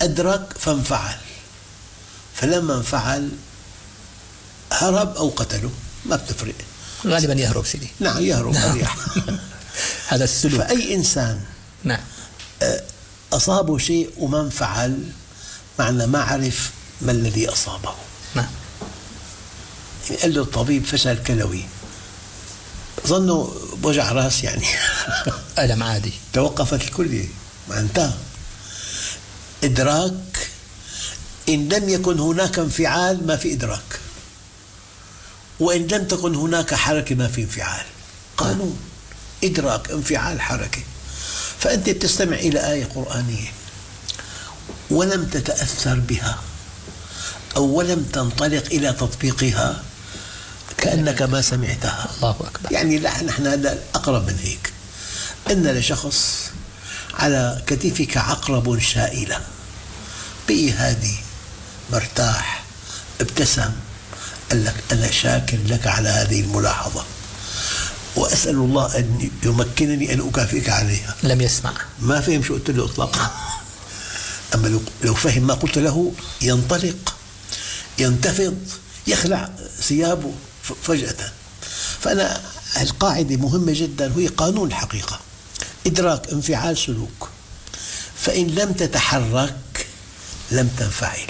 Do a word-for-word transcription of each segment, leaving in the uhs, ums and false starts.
أدرك فانفعل، فلما انفعل هرب أو قتله، ما بتفرق، غالبا يهرب سيدي. نعم يهرب أريح. هذا السلوك. فأي إنسان نعم أصابه شيء وما انفعل، معنى ما عرف ما الذي أصابه. نعم. يعني قال له الطبيب فشل كلوي، ظنوا بوجع راس يعني ألم عادي، توقفت الكلية، ما انتهى. إدراك، إن لم يكن هناك انفعال ما في إدراك، وإن لم تكن هناك حركة ما في انفعال. قانون إدراك انفعال حركة. فأنت تستمع إلى آية قرآنية ولم تتأثر بها أو ولم تنطلق إلى تطبيقها، كأنك ما سمعتها. الله أكبر. يعني نحن هذا أقرب من هيك. أن لشخص على كتفك عقرب شائلة، بقي هادي مرتاح، ابتسم، قال لك أنا شاكر لك على هذه الملاحظة وأسأل الله أن يمكنني أن أكافئك عليها. لم يسمع، ما فهم شو قلت له إطلاقا. أما لو فهم ما قلت له ينطلق، ينتفض، يخلع ثيابه فجأة. فأنا القاعدة مهمة جدا، وهي قانون الحقيقة: إدراك، انفعال، سلوك. فإن لم تتحرك لم تنفعل،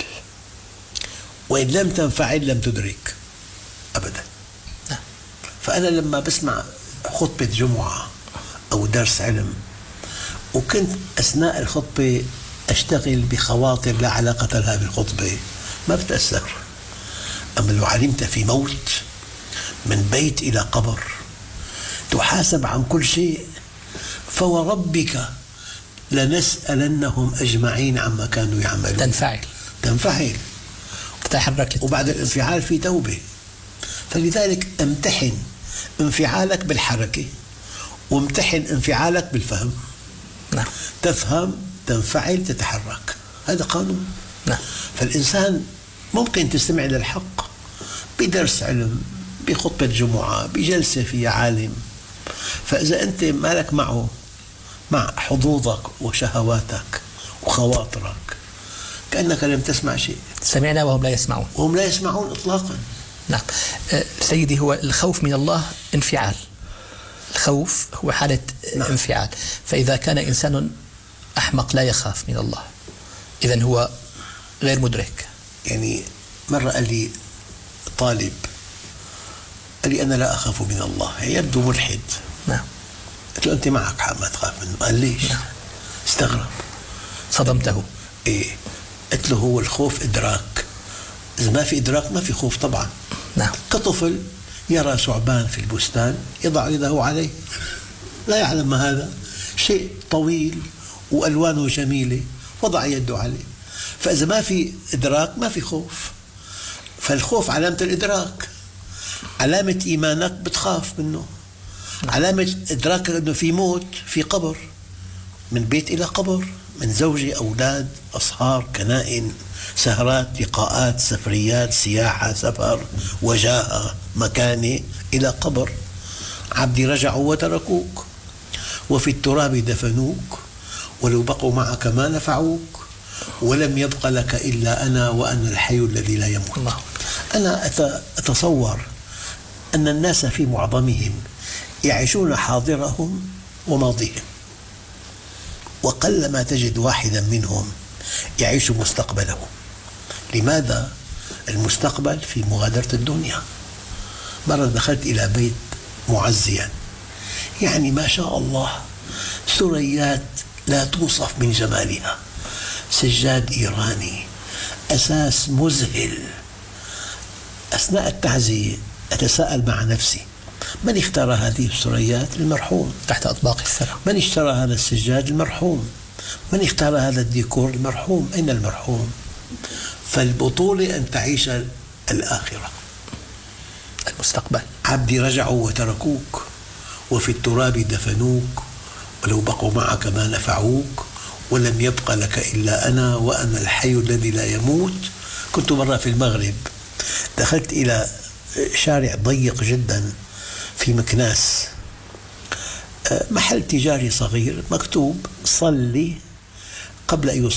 وإن لم تنفعل لم تدرك أبدا. فأنا لما بسمع خطبة جمعة أو درس علم وكنت أثناء الخطبة أشتغل بخواطر لا علاقة لها بالخطبة، ما بتأثر. أما لو علمت في موت من بيت إلى قبر، تحاسب عن كل شيء، فوربك لنسألنهم أجمعين عما كانوا يعملون. تنفعل تنفعل تتحرك، وبعد الانفعال في توبة. فلذلك امتحن انفعالك بالحركة، وامتحن انفعالك بالفهم. نعم. تفهم، تنفعل، تتحرك، هذا قانون. نعم. فالإنسان ممكن تستمع للحق بدرس علم، بخطبة جمعة، بجلسة فيها عالم، فإذا أنت مالك معه، مع حظوظك وشهواتك وخواطرك، كأنك لم تسمع شيء. سمعنا وهم لا يسمعون. وهم لا يسمعون إطلاقا. نعم. سيدي، هو الخوف من الله انفعال، الخوف هو حالة نعم. انفعال. فإذا كان إنسان أحمق لا يخاف من الله، إذن هو غير مدرك. يعني مرة قال لي طالب، قال لي أنا لا أخاف من الله، يبدو ملحد. نعم. قلت له أنت معك حق ما تخاف منه. قال ليش؟ نعم. استغرب، صدمته. إيه؟ قلت له هو الخوف إدراك، إذا ما في إدراك ما في خوف طبعا. نعم. كطفل يرى ثعبان في البستان يضع يده عليه، لا يعلم ما هذا، شيء طويل وألوانه جميلة، وضع يده عليه. فإذا ما في إدراك ما في خوف. فالخوف علامة الإدراك، علامة إيمانك بتخاف منه. نعم. علامة إدراكك أنه في موت، في قبر، من بيت إلى قبر، من زوجة، أولاد، أصهار، كنائن، سهرات، لقاءات، سفريات، سياحة، سفر، وجاهة، مكانة، إلى قبر. عبدي رجعوا وتركوك، وفي التراب دفنوك، ولو بقوا معك ما نفعوك، ولم يبق لك إلا أنا وأنا الحي الذي لا يموت. الله. أنا أتصور أن الناس في معظمهم يعيشون حاضرهم وماضيهم، وقلما تجد واحدا منهم يعيش مستقبله. لماذا؟ المستقبل في مغادرة الدنيا. مرة دخلت إلى بيت معزيا، يعني ما شاء الله، ثريات لا توصف من جمالها، سجاد إيراني، أساس مذهل. أثناء التعزية أتساءل مع نفسي: من اختار هذه الثريات؟ المرحوم. تحت أطباق الثرى. من اشترى هذا السجاد؟ المرحوم. من اختار هذا الديكور؟ المرحوم. أين المرحوم؟ فالبطولة أن تعيش الآخرة، المستقبل. عبدي رجعوا وتركوك، وفي التراب دفنوك، ولو بقوا معك ما نفعوك، ولم يبق لك إلا أنا وأنا الحي الذي لا يموت. كنت مرة في المغرب، دخلت إلى شارع ضيق جدا في مكناس، محل تجاري صغير مكتوب: صلي قبل أن